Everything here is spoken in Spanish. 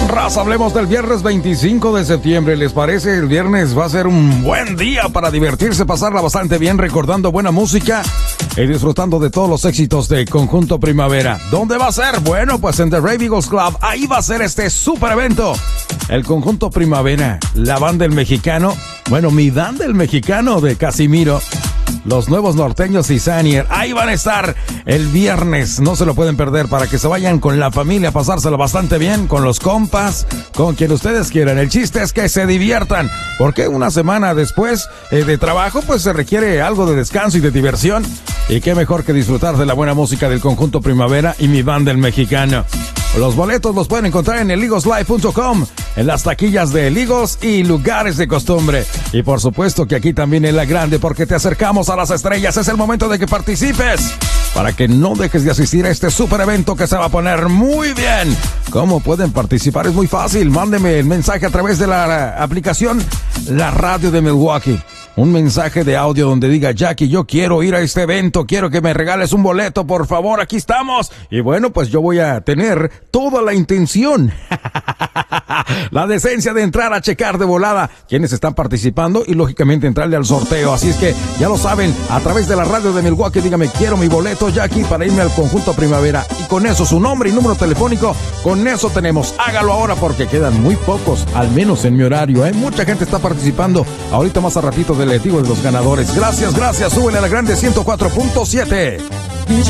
Raza, hablemos del viernes 25 de septiembre. ¿Les parece? El viernes va a ser un buen día para divertirse, pasarla bastante bien, recordando buena música y disfrutando de todos los éxitos de Conjunto Primavera. ¿Dónde va a ser? Bueno, pues en The Rave Eagles Club. Ahí va a ser este super evento. El Conjunto Primavera, la banda del mexicano, bueno, mi banda del mexicano de Casimiro, los Nuevos Norteños y Sanier. Ahí van a estar el viernes, no se lo pueden perder, para que se vayan con la familia a pasárselo bastante bien, con los compas, con quien ustedes quieran. El chiste es que se diviertan, porque una semana después de trabajo, pues se requiere algo de descanso y de diversión, y qué mejor que disfrutar de la buena música del Conjunto Primavera y mi banda el mexicano. Los boletos los pueden encontrar en eligoslive.com, en las taquillas de Eligos y lugares de costumbre. Y por supuesto que aquí también en La Grande, porque te acercamos a las estrellas. Es el momento de que participes, para que no dejes de asistir a este super evento que se va a poner muy bien. ¿Cómo pueden participar? Es muy fácil. Mándeme el mensaje a través de la aplicación La Radio de Milwaukee. Un mensaje de audio donde diga: Jackie, yo quiero ir a este evento, quiero que me regales un boleto, por favor, aquí estamos. Y bueno, pues yo voy a tener toda la intención, la decencia de entrar a checar de volada quienes están participando y lógicamente entrarle al sorteo. Así es que ya lo saben, a través de la radio de Milwaukee, dígame: quiero mi boleto, Jackie, para irme al Conjunto Primavera. Y con eso, su nombre y número telefónico, con eso tenemos. Hágalo ahora porque quedan muy pocos, al menos en mi horario, ¿eh? Mucha gente está participando. Ahorita más a ratito les digo de los ganadores. Gracias, súbele a La Grande 104.7.